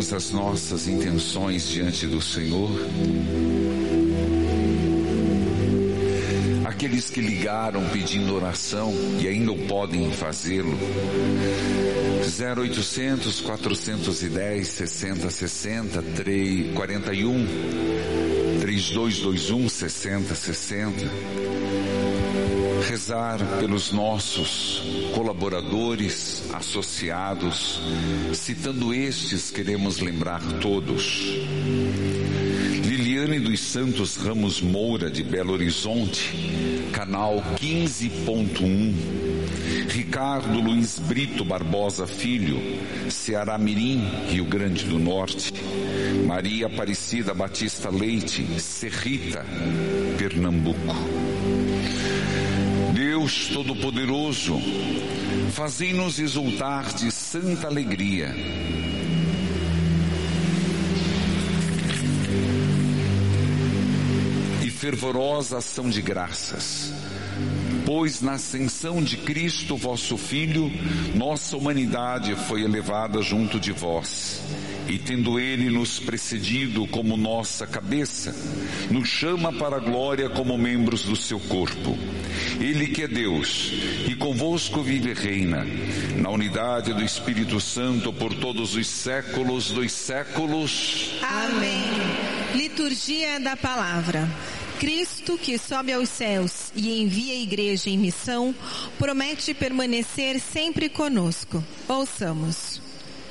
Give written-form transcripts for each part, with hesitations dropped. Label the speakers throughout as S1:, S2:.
S1: coloquemos as nossas intenções diante do Senhor. Aqueles que ligaram pedindo oração e ainda podem fazê-lo, 0800 410 6060 41 3221 6060. Rezar pelos nossos colaboradores, associados, citando estes, queremos lembrar todos. Liliane dos Santos Ramos Moura, de Belo Horizonte, canal 15.1. Ricardo Luiz Brito Barbosa Filho, Ceará Mirim, Rio Grande do Norte. Maria Aparecida Batista Leite, Serrita, Pernambuco. Deus Todo-Poderoso, fazei-nos exultar de santa alegria e fervorosa ação de graças, pois na ascensão de Cristo, vosso Filho, nossa humanidade foi elevada junto de vós. E tendo Ele nos precedido como nossa cabeça, nos chama para a glória como membros do seu corpo. Ele que é Deus, e convosco vive e reina, na unidade do Espírito Santo, por todos os séculos dos séculos.
S2: Amém. Liturgia da Palavra. Cristo, que sobe aos céus e envia a igreja em missão, promete permanecer sempre conosco. Ouçamos.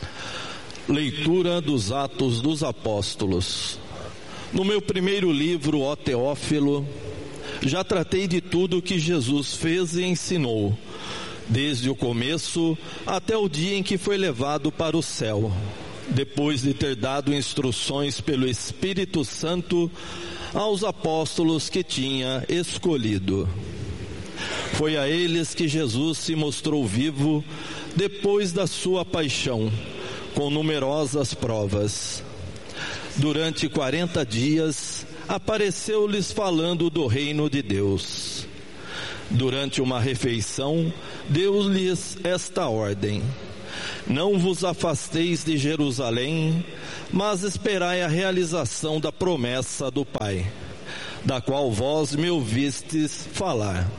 S3: Leitura dos Atos dos Apóstolos. No meu primeiro livro, ó Teófilo, já tratei de tudo que Jesus fez e ensinou, desde o começo até o dia em que foi levado para o céu, depois de ter dado instruções pelo Espírito Santo aos apóstolos que tinha escolhido. Foi a eles que Jesus se mostrou vivo depois da sua paixão, com numerosas provas. Durante 40 dias, apareceu-lhes falando do reino de Deus. Durante uma refeição, deu-lhes esta ordem: não vos afasteis de Jerusalém, mas esperai a realização da promessa do Pai, da qual vós me ouvistes falar.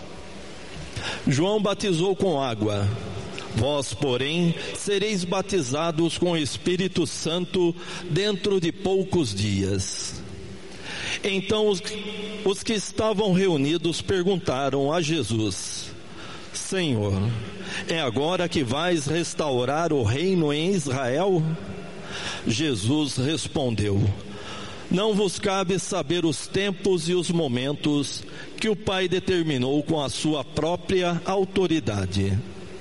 S3: João batizou com água, vós, porém, sereis batizados com o Espírito Santo dentro de poucos dias. Então os que estavam reunidos perguntaram a Jesus: Senhor, é agora que vais restaurar o reino em Israel? Jesus respondeu: não vos cabe saber os tempos e os momentos que o Pai determinou com a sua própria autoridade.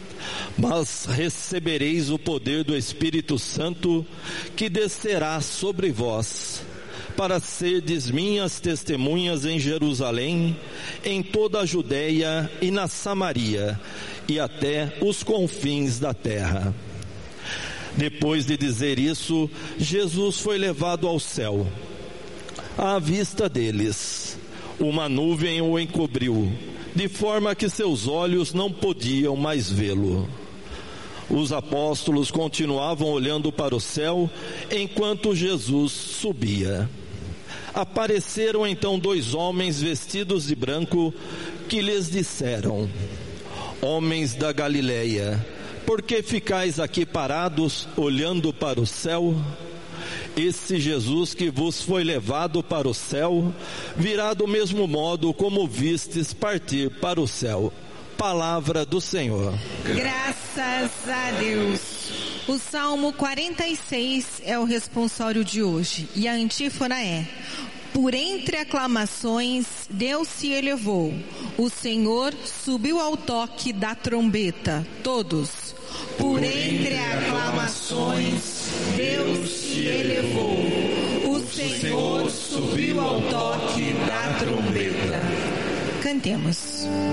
S3: Mas recebereis o poder do Espírito Santo, que descerá sobre vós, para serdes minhas testemunhas em Jerusalém, em toda a Judeia e na Samaria, e até os confins da terra. Depois de dizer isso, Jesus foi levado ao céu. À vista deles, uma nuvem o encobriu, de forma que seus olhos não podiam mais vê-lo. Os apóstolos continuavam olhando para o céu, enquanto Jesus subia. Apareceram então 2 homens vestidos de branco, que lhes disseram: homens da Galileia, por que ficais aqui parados, olhando para o céu? Esse Jesus que vos foi levado para o céu, virá do mesmo modo como vistes partir para o céu. Palavra do Senhor.
S2: Graças a Deus. O Salmo 46 é o responsório de hoje, e a antífona é: por entre aclamações, Deus se elevou, o Senhor subiu ao toque da trombeta. Todos. Por entre aclamações, Deus se elevou, o Senhor subiu ao toque da trombeta. Cantemos.